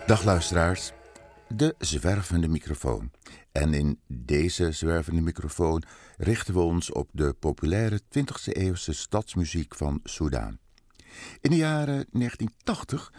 Dag luisteraars, de zwervende microfoon. En in deze zwervende microfoon richten we ons op de populaire 20e eeuwse stadsmuziek van Soedan. In de jaren 1980